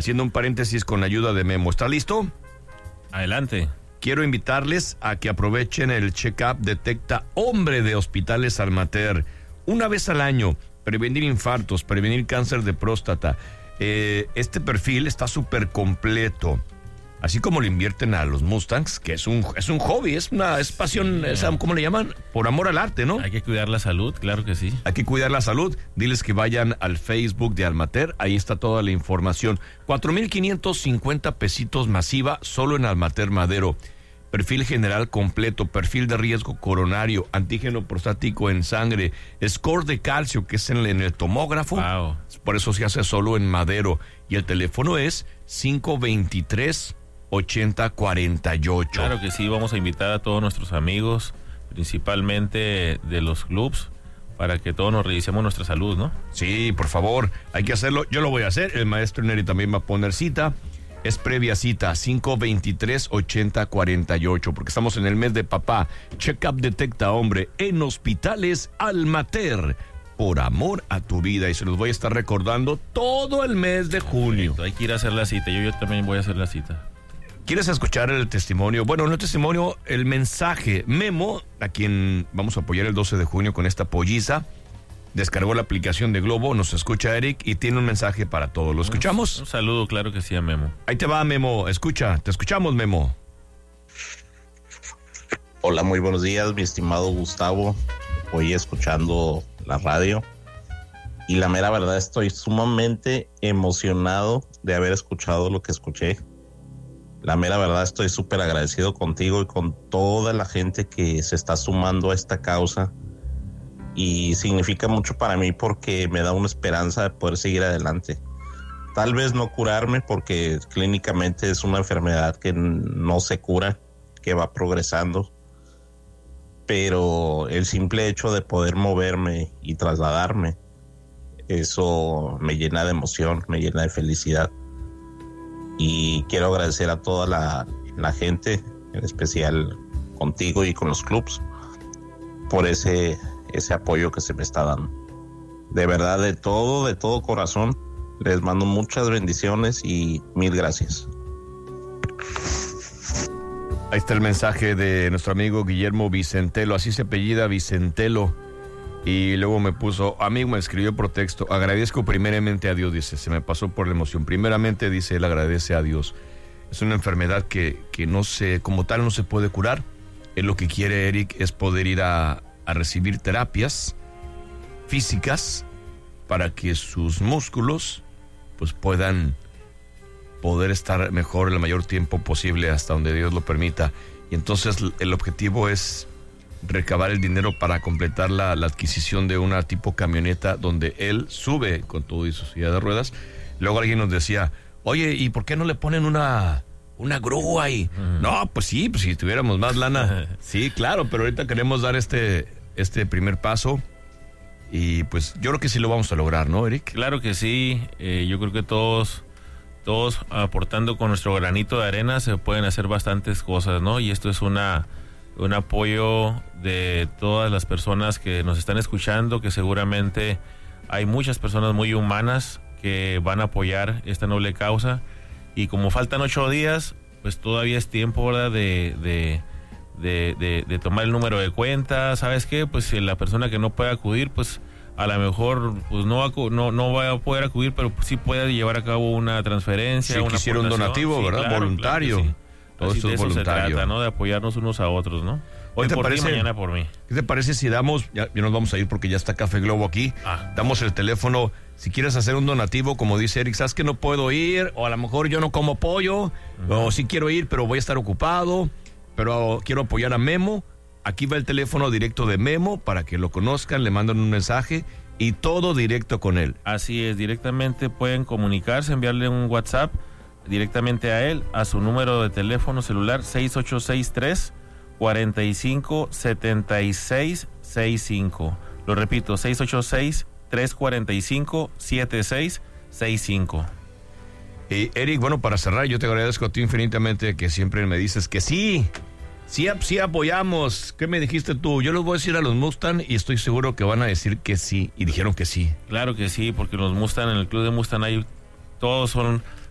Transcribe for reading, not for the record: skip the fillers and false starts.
haciendo un paréntesis con la ayuda de Memo. ¿Está listo? Adelante. Quiero invitarles a que aprovechen el check-up Detecta Hombre de Hospitales Almater. Una vez al año, prevenir infartos, prevenir cáncer de próstata. Este perfil está súper completo. Así como le invierten a los Mustangs, que es un hobby, es pasión, ¿cómo le llaman? Por amor al arte, ¿no? Hay que cuidar la salud, claro que sí. Hay que cuidar la salud. Diles que vayan al Facebook de Almater, ahí está toda la información. 4,550 pesitos masiva solo en Almater Madero. Perfil general completo, perfil de riesgo coronario, antígeno prostático en sangre, score de calcio que es en el tomógrafo. Wow. Por eso se hace solo en Madero. Y el teléfono es 523-8048. Claro que sí, vamos a invitar a todos nuestros amigos, principalmente de los clubs, para que todos nos revisemos nuestra salud, ¿no? Sí, por favor, hay que hacerlo. Yo lo voy a hacer, el maestro Neri también va a poner cita. Es previa cita, 523-8048, porque estamos en el mes de papá. Check-up Detecta Hombre en Hospitales Almater, por amor a tu vida. Y se los voy a estar recordando todo el mes de junio. Perfecto, hay que ir a hacer la cita, yo también voy a hacer la cita. ¿Quieres escuchar el testimonio? Bueno, no el testimonio, el mensaje. Memo, a quien vamos a apoyar el 12 de junio con esta polliza, descargó la aplicación de Globo, nos escucha Eric y tiene un mensaje para todos. ¿Lo escuchamos? Un saludo, claro que sí, a Memo. Ahí te va, Memo. Escucha, te escuchamos, Memo. Hola, muy buenos días, mi estimado Gustavo. Hoy escuchando la radio y la mera verdad estoy sumamente emocionado de haber escuchado lo que escuché. La mera verdad estoy súper agradecido contigo y con toda la gente que se está sumando a esta causa. Y significa mucho para mí porque me da una esperanza de poder seguir adelante. Tal vez no curarme porque clínicamente es una enfermedad que no se cura, que va progresando. Pero el simple hecho de poder moverme y trasladarme, eso me llena de emoción, me llena de felicidad. Y quiero agradecer a toda la gente, en especial contigo y con los clubs, por ese apoyo que se me está dando. De verdad, de todo corazón, les mando muchas bendiciones y mil gracias. Ahí está el mensaje de nuestro amigo Guillermo Vicentelo, así se apellida, Vicentelo. Y luego me puso, amigo, me escribió por texto, agradezco primeramente a Dios, dice, se me pasó por la emoción. Primeramente, dice, él agradece a Dios. Es una enfermedad que no se, como tal, no se puede curar. Él lo que quiere, Eric, es poder ir a recibir terapias físicas para que sus músculos pues puedan poder estar mejor el mayor tiempo posible hasta donde Dios lo permita. Y entonces el objetivo es recabar el dinero para completar la adquisición de una tipo camioneta donde él sube con todo y su silla de ruedas. Luego alguien nos decía, oye, ¿y por qué no le ponen una grúa ahí? No, pues sí, pues si tuviéramos más lana. Sí, claro, pero ahorita queremos dar este primer paso y pues yo creo que sí lo vamos a lograr, ¿no, Eric? Claro que sí, yo creo que todos aportando con nuestro granito de arena se pueden hacer bastantes cosas, ¿no? Y esto es un apoyo de todas las personas que nos están escuchando, que seguramente hay muchas personas muy humanas que van a apoyar esta noble causa. Y como faltan 8 días, pues todavía es tiempo, ¿verdad?, de tomar el número de cuenta. ¿Sabes qué? Pues si la persona que no puede acudir, pues a lo mejor pues no va a poder acudir, pero sí puede llevar a cabo una transferencia. Sí, quisiera un donativo, sí, ¿verdad? Claro, voluntario. Claro, sí. Todo esto es voluntario. Se trata, ¿no?, de apoyarnos unos a otros, ¿no? Hoy por ti, mañana por mí. ¿Qué te parece si damos, ya nos vamos a ir porque ya está Café Globo aquí, damos el teléfono, si quieres hacer un donativo, como dice Eric, sabes que no puedo ir, o a lo mejor yo no como pollo, o sí quiero ir, pero voy a estar ocupado, pero quiero apoyar a Memo. Aquí va el teléfono directo de Memo para que lo conozcan, le mandan un mensaje y todo directo con él. Así es, directamente pueden comunicarse, enviarle un WhatsApp directamente a él, a su número de teléfono celular 6863-457665. Lo repito, 686-345-7665. Eric, bueno, para cerrar, yo te agradezco a ti infinitamente que siempre me dices que sí apoyamos. ¿Qué me dijiste tú? Yo les voy a decir a los Mustang y estoy seguro que van a decir que sí, y dijeron que sí. Claro que sí, porque los Mustang, en el club de Mustang, todos son